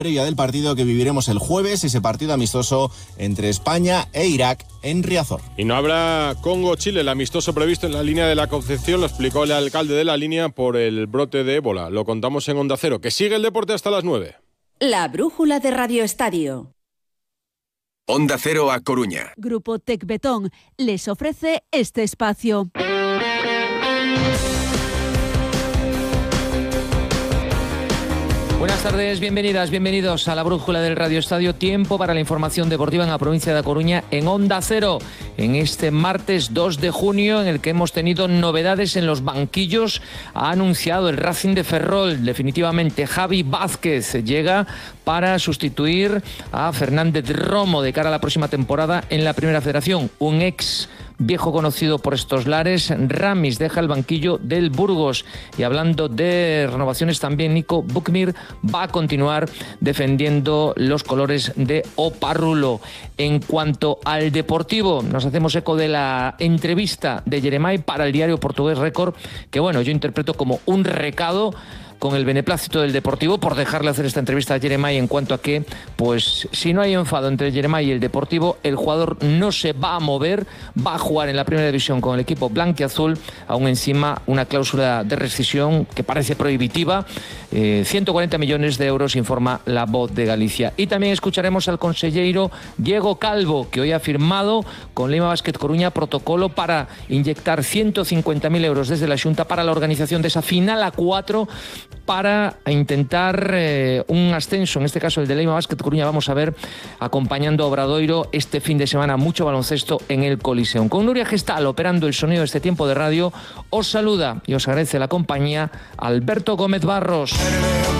Previa del partido que viviremos el jueves, ese partido amistoso entre España e Irak en Riazor. Y no habrá Congo-Chile, el amistoso previsto en la línea de la Concepción, lo explicó el alcalde de la línea por el brote de ébola. Lo contamos en Onda Cero. Que sigue el deporte hasta las 9. La brújula de Radio Estadio. Onda Cero a Coruña. Grupo Tecbetón les ofrece este espacio. Buenas tardes, bienvenidas, bienvenidos a la brújula del Radio Estadio. Tiempo para la información deportiva en la provincia de A Coruña en Onda Cero. En este martes 2 de junio, en el que hemos tenido novedades en los banquillos, ha anunciado el Racing de Ferrol definitivamente Javi Vázquez llega para sustituir a Fernández Romo de cara a la próxima temporada en la Primera Federación. Un ex viejo conocido por estos lares, Ramis, deja el banquillo del Burgos. Y hablando de renovaciones también, Nico Bukmir va a continuar defendiendo los colores de Oparrulo. En cuanto al deportivo, nos hacemos eco de la entrevista de Jeremai para el diario portugués Record, que bueno, yo interpreto como un recado con el beneplácito del Deportivo por dejarle hacer esta entrevista a Jeremai, en cuanto a que, pues, si no hay enfado entre Jeremai y el Deportivo, el jugador no se va a mover, va a jugar en la Primera División con el equipo blanquiazul, aún encima una cláusula de rescisión que parece prohibitiva, 140 millones de euros, informa La Voz de Galicia. Y también escucharemos al consejero Diego Calvo, que hoy ha firmado con Lima Basket Coruña protocolo para inyectar 150.000 euros desde la Xunta para la organización de esa final a 4 para intentar un ascenso, en este caso el de Lima Basket Coruña. Vamos a ver, acompañando a Obradoiro este fin de semana, mucho baloncesto en el Coliseum. Con Nuria Gestal operando el sonido de este tiempo de radio, os saluda y os agradece la compañía Alberto Gómez Barros.